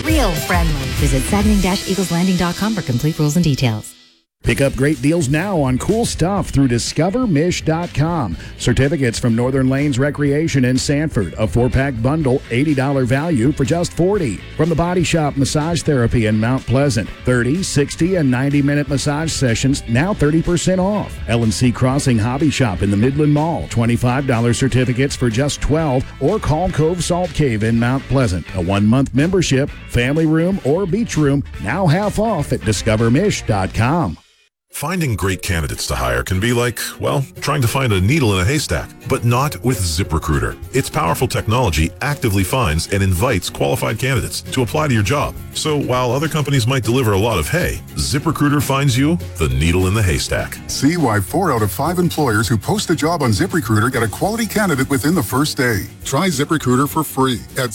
real friendly. Visit Saguenay-EaglesLanding.com for complete rules and details. Pick up great deals now on cool stuff through DiscoverMish.com. Certificates from Northern Lanes Recreation in Sanford. A 4-pack bundle, $80 value for just $40. From the Body Shop Massage Therapy in Mount Pleasant. 30, 60, and 90-minute massage sessions, now 30% off. L&C Crossing Hobby Shop in the Midland Mall. $25 certificates for just $12. Or call Cove Salt Cave in Mount Pleasant. A 1-month membership, family room, or beach room, now half off at DiscoverMish.com. Finding great candidates to hire can be like, well, trying to find a needle in a haystack, but not with ZipRecruiter. Its powerful technology actively finds and invites qualified candidates to apply to your job. So while other companies might deliver a lot of hay, ZipRecruiter finds you the needle in the haystack. See why 4 out of 5 employers who post a job on ZipRecruiter get a quality candidate within the first day. Try ZipRecruiter for free at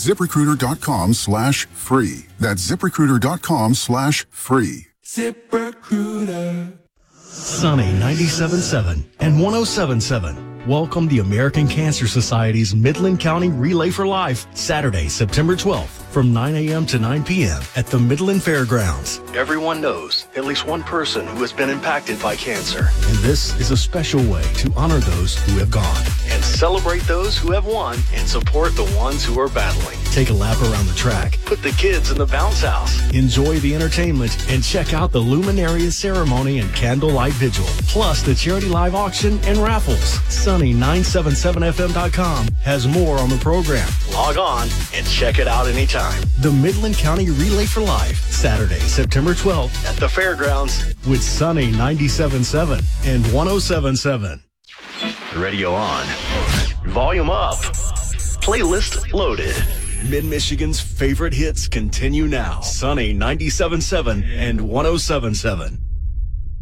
ZipRecruiter.com/free. That's ZipRecruiter.com/free. ZipRecruiter. Sunny 97.7 and 107.7 welcome the American Cancer Society's Midland County Relay for Life, Saturday, September 12th from 9 a.m. to 9 p.m. at the Midland Fairgrounds. Everyone knows at least one person who has been impacted by cancer, and this is a special way to honor those who have gone and celebrate those who have won and support the ones who are battling. Take a lap around the track, put the kids in the bounce house, enjoy the entertainment, and check out the Luminarias ceremony and candlelight vigil, plus the charity live auction and raffles. Sunny977fm.com has more on the program. Log on and check it out anytime. The Midland County Relay for Life, Saturday, September 12th at the Fairgrounds with Sunny 97.7 and 107.7. Radio on. Volume up. Playlist loaded. Mid-Michigan's favorite hits continue now. Sunny 97.7 and 107.7.